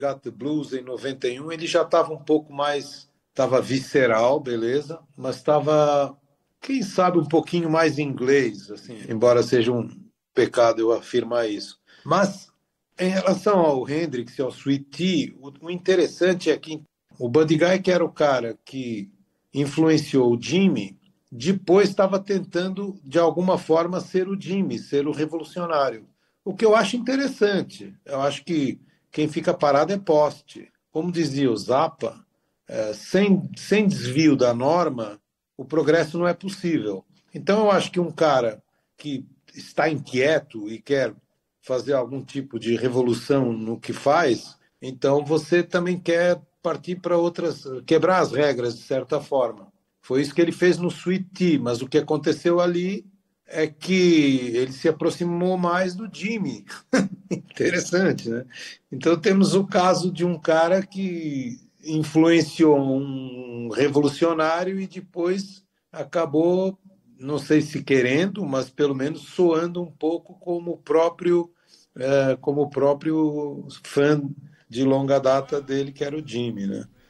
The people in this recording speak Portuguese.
Got the Blues em 91, ele já estava um pouco mais, estava visceral, beleza, mas estava, quem sabe, um pouquinho mais inglês, assim, embora seja um pecado eu afirmar isso. Mas em relação ao Hendrix e ao Sweet Tea, o interessante é que o Buddy Guy, que era o cara que influenciou o Jimmy, depois estava tentando, de alguma forma, ser o Jimmy, ser o revolucionário. O que eu acho interessante. Eu acho que quem fica parado é poste. Como dizia o Zappa, sem desvio da norma, o progresso não é possível. Então, eu acho que um cara que está inquieto e quer fazer algum tipo de revolução no que faz, então você também quer partir para outras, quebrar as regras de certa forma. Foi isso que ele fez no Sweet Tea, mas o que aconteceu ali é que ele se aproximou mais do Jimmy. Interessante, né? Então temos o caso de um cara que influenciou um revolucionário e depois acabou, não sei se querendo, mas pelo menos soando um pouco como o próprio fã de longa data dele, que era o Jimmy, né?